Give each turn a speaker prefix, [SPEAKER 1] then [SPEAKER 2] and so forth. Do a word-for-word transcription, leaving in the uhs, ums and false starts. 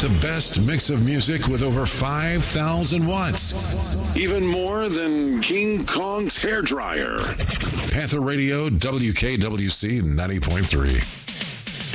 [SPEAKER 1] The best mix of music with over five thousand watts. Even more than King Kong's hairdryer. Panther Radio, W K W C ninety point three.